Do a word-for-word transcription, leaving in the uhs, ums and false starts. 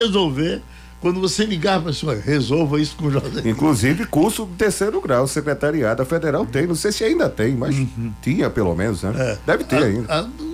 resolver. Quando você ligar para a pessoa, resolva isso com o José. Inclusive, curso do terceiro grau, secretariado federal tem, não sei se ainda tem, mas uhum. tinha pelo menos, né? É. Deve ter a, ainda. A,